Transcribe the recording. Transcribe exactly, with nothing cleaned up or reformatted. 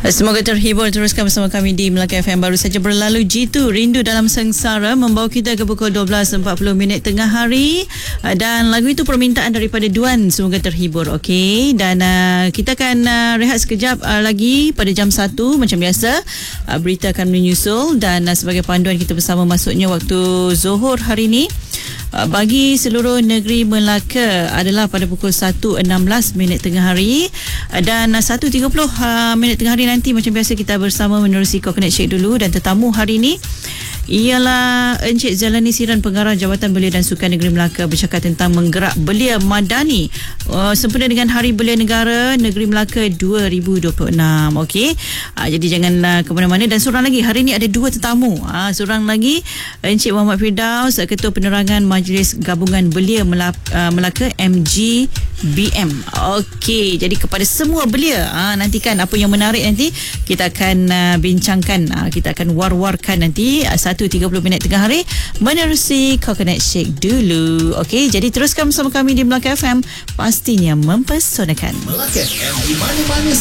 Semoga terhibur. Teruskan bersama kami di Melaka F M. Baru saja berlalu Jitu Rindu Dalam Sengsara membawa kita ke pukul dua belas empat puluh minit tengah hari, dan lagu itu permintaan daripada Duan. Semoga terhibur. Okey, dan uh, kita akan uh, rehat sekejap uh, lagi pada jam satu macam biasa. Uh, berita akan menyusul, dan uh, sebagai panduan kita bersama masuknya waktu Zuhur hari ini bagi seluruh negeri Melaka adalah pada pukul satu enam belas minit tengah hari, dan satu tiga puluh minit tengah hari nanti macam biasa kita bersama menerusi Coconut Shake dulu. Dan tetamu hari ini ialah Encik Zalani Siran, Pengarah Jabatan Belia dan Sukan Negeri Melaka, bercakap tentang menggerak belia madani uh, sempena dengan Hari Belia Negara Negeri Melaka dua ribu dua puluh enam. Okey, uh, jadi janganlah ke mana-mana. Dan seorang lagi hari ini ada dua tetamu. Uh, seorang lagi Encik Muhammad Firdaus, Ketua Penerangan Majlis Gabungan Belia Melaka M G B M. Okey, jadi kepada semua belia, uh, nantikan apa yang menarik nanti kita akan uh, bincangkan, uh, kita akan war-warkan nanti uh, satu tiga puluh minit tengah hari menerusi Coconut Shake dulu. Okey, jadi teruskan bersama kami di Melaka F M, pastinya mempesonakan. Melaka F M di mana-mana